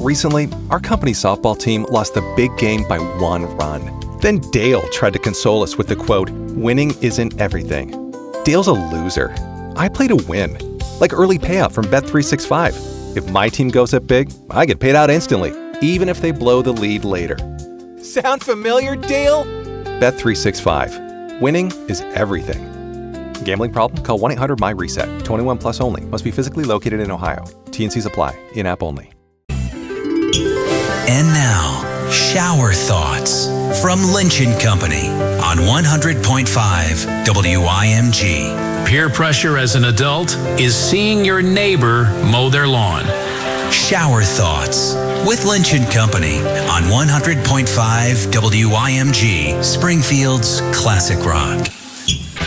Recently, our company softball team lost the big game by 1 run. Then Dale tried to console us with the quote, "Winning isn't everything." Dale's a loser. I play to win, like early payout from Bet365. If my team goes up big, I get paid out instantly, even if they blow the lead later. Sound familiar, Dale? Bet365. Winning is everything. Gambling problem? Call 1-800-MY-RESET. 21 plus only. Must be physically located in Ohio. T&Cs apply. In-app only. And now, Shower Thoughts from Lynch & Company on 100.5 WIMG. Peer pressure as an adult is seeing your neighbor mow their lawn. Shower Thoughts with Lynch & Company on 100.5 WIMG, Springfield's classic rock.